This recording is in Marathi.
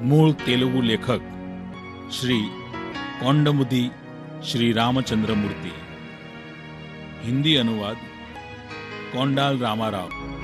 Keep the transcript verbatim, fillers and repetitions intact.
मूळ तेलुगू लेखक श्री कोंडमुदी श्री रामचंद्र मूर्ती, हिंदी अनुवाद कोंडाल रामाराव।